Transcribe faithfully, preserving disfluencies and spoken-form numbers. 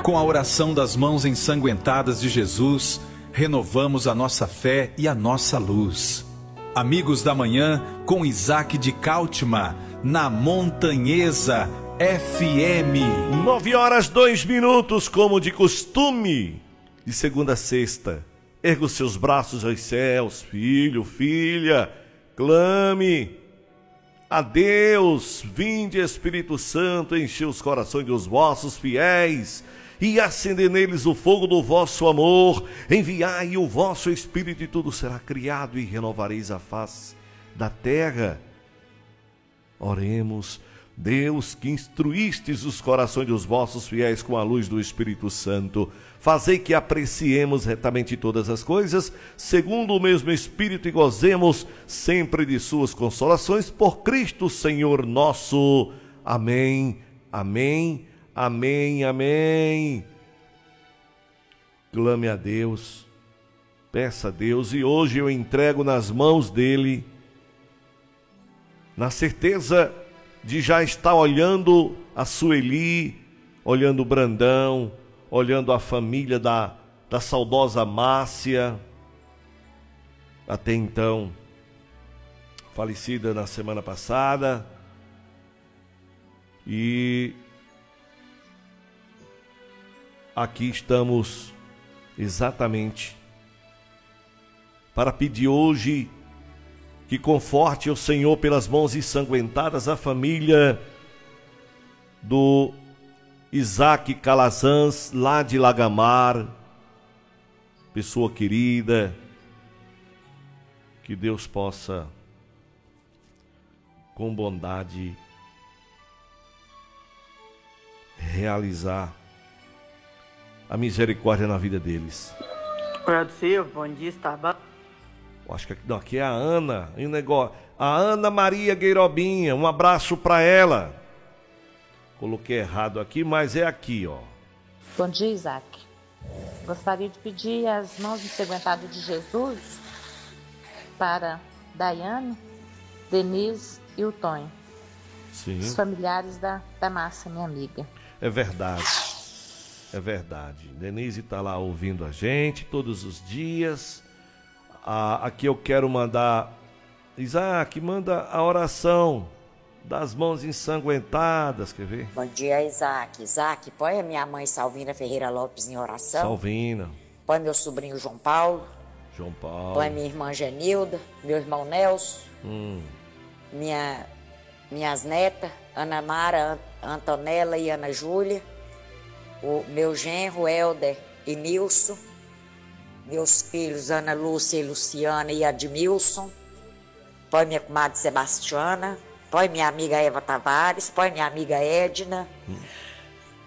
Com a oração das mãos ensanguentadas de Jesus, renovamos a nossa fé e a nossa luz. Amigos da Manhã, com Isaac de Cáltima, na Montanhesa F M. Nove horas, dois minutos, como de costume, de segunda a sexta. Erga os seus braços aos céus, filho, filha, clame a Deus, vinde Espírito Santo, enche os corações dos vossos fiéis e acender neles o fogo do vosso amor. Enviai o vosso Espírito e tudo será criado e renovareis a face da terra. Oremos. Deus, que instruístes os corações dos vossos fiéis com a luz do Espírito Santo, fazei que apreciemos retamente todas as coisas, segundo o mesmo Espírito, e gozemos sempre de suas consolações, por Cristo Senhor nosso. Amém, amém, amém, amém. Clame a Deus, peça a Deus, e hoje eu entrego nas mãos dele, na certeza de já estar olhando a Sueli, olhando o Brandão, olhando a família da, da saudosa Márcia, até então falecida na semana passada, e aqui estamos exatamente para pedir hoje que conforte o Senhor pelas mãos ensanguentadas a família do Isaac Calazans, lá de Lagamar, pessoa querida, que Deus possa, com bondade, realizar a misericórdia na vida deles. Oi, Silvio, bom dia, está bom? Acho que aqui, não, aqui é a Ana, e o negócio, a Ana Maria Gueirobinha, um abraço para ela. Coloquei errado aqui, mas é aqui, ó. Bom dia, Isaac. Gostaria de pedir as mãos ensanguentadas de Jesus para Daiane, Denise e o Tonho. Sim. Os familiares da, da Márcia, minha amiga. É verdade, é verdade. Denise está lá ouvindo a gente todos os dias. Ah, aqui eu quero mandar, Isaac, manda a oração das mãos ensanguentadas, quer ver? Bom dia, Isaac. Isaac, põe a minha mãe Salvina Ferreira Lopes em oração. Salvina. Põe meu sobrinho João Paulo. João Paulo. Põe minha irmã Genilda, meu irmão Nelson. Hum. Minha, minhas netas, Ana Mara, Antonella e Ana Júlia. O meu genro, Helder e Nilson. Meus filhos, Ana Lúcia e Luciana e Admilson. Põe minha comadre Sebastiana. Põe minha amiga Eva Tavares. Põe minha amiga Edna. Hum.